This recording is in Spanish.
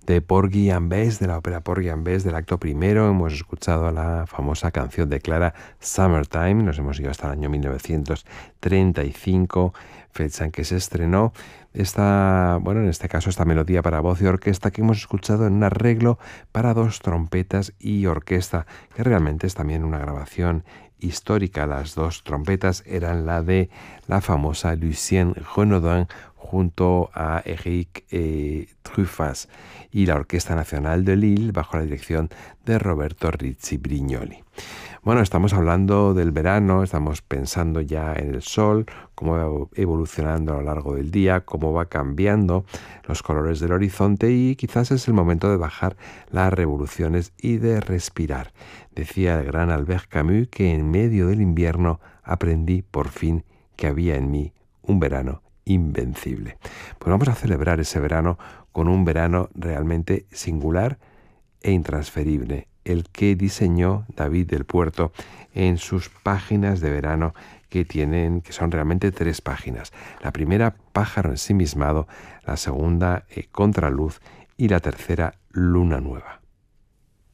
de Porgy and Bess, de la ópera Porgy and Bess, del acto primero. Hemos escuchado la famosa canción de Clara, Summertime. Nos hemos ido hasta el año 1935, fecha en que se estrenó en este caso, esta melodía para voz y orquesta que hemos escuchado en un arreglo para 2 trompetas y orquesta, que realmente es también una grabación histórica. Las 2 trompetas eran la de la famosa Lucienne Renaudin junto a Eric Truffaz, y la Orquesta Nacional de Lille bajo la dirección de Roberto Rizzi Brignoli. Bueno, estamos hablando del verano, estamos pensando ya en el sol, cómo va evolucionando a lo largo del día, cómo va cambiando los colores del horizonte, y quizás es el momento de bajar las revoluciones y de respirar. Decía el gran Albert Camus que en medio del invierno aprendí por fin que había en mí un verano invencible. Pues vamos a celebrar ese verano con un verano realmente singular e intransferible, el que diseñó David del Puerto en sus páginas de verano, que son realmente 3 páginas. La primera, Pájaro ensimismado, la segunda, Contraluz, y la tercera, Luna nueva.